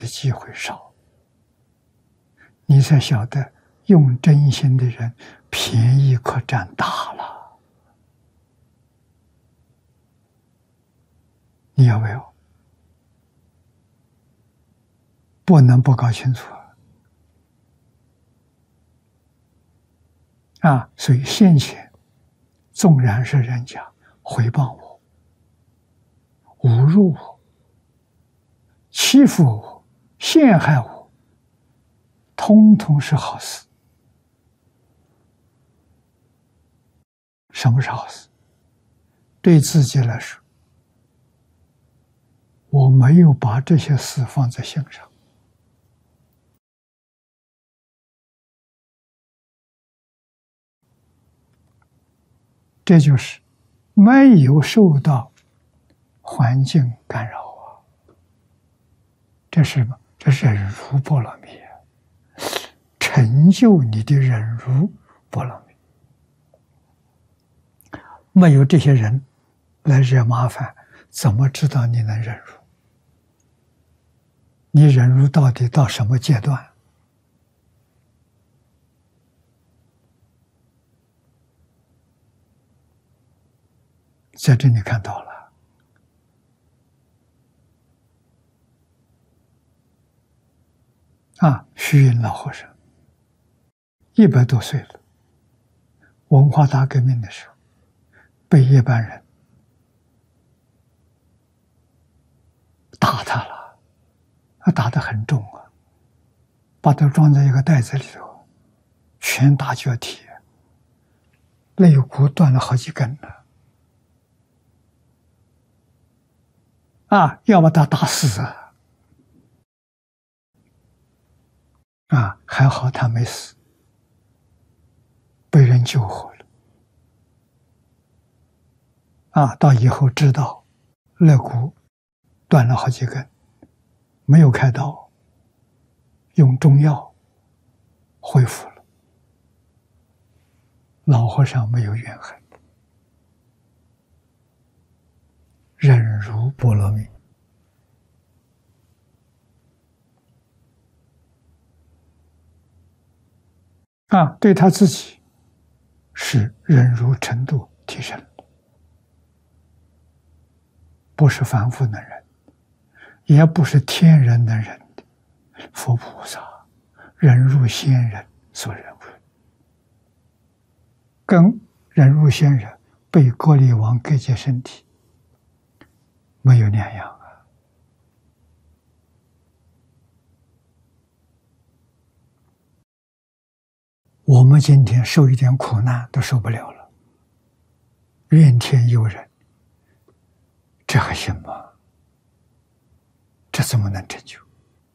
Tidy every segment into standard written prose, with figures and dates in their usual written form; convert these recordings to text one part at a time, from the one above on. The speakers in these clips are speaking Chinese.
的机会少，你才晓得用真心的人便宜可占大了。你要不要？不能不搞清楚啊！所以先前纵然是人家诽谤我、侮辱我、欺负我、陷害我，通通是好事。什么是好事？对自己来说，我没有把这些事放在心上，这就是没有受到环境干扰啊。这是什么？这是忍辱波罗蜜，成就你的忍辱波罗蜜。没有这些人来惹麻烦，怎么知道你能忍辱？你忍辱到底到什么阶段？在这里看到了啊，虚云老和尚100多岁了，文化大革命的时候，被一般人打他了，他打得很重啊，把他装在一个袋子里头，拳打脚踢，肋骨断了好几根了。啊，要把他打死啊！还好他没死，被人救活了。啊，到以后知道肋骨断了好几根，没有开刀，用中药恢复了。老和尚没有怨恨，忍辱波罗蜜。啊，对他自己是忍辱程度提升了，不是凡夫能忍，也不是天人能忍的。佛菩萨忍辱仙人所忍辱，跟忍辱仙人被割裂王割截身体没有两样啊！我们今天受一点苦难都受不了了，怨天尤人，这还行吗？这怎么能成就？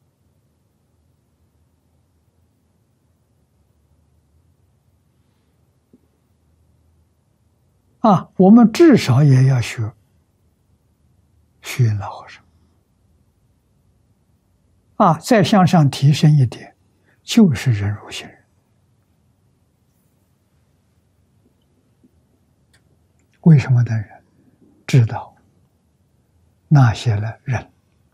啊，我们至少也要学虚云老和尚啊，再向上提升一点，就是忍辱仙人。为什么能忍？知道那些人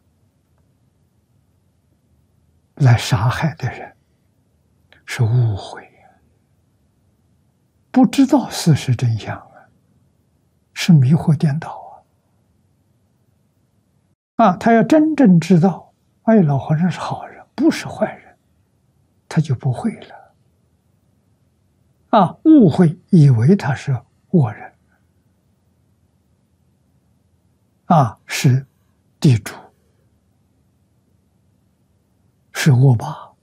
来杀害的人是误会，不知道事实真相啊，是迷惑颠倒啊！他要真正知道，哎，老和尚是好人，不是坏人，他就不会了啊！误会，以为他是恶人啊，是地主，是恶霸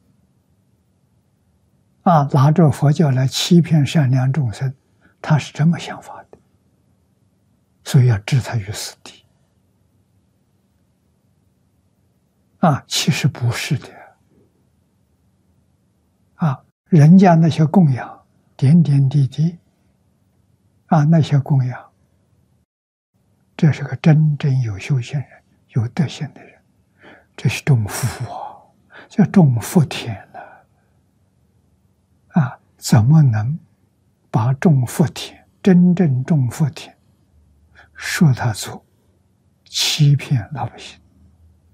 啊，拿着佛教来欺骗善良众生，他是这么想法的，所以要置他于死地啊！其实不是的啊，人家那些供养点点滴滴啊，那些供养，这是个真正有修行人、有德行的人，这是种福啊，叫种福田了啊！怎么能把种福田、真正种福田说他做欺骗老百姓？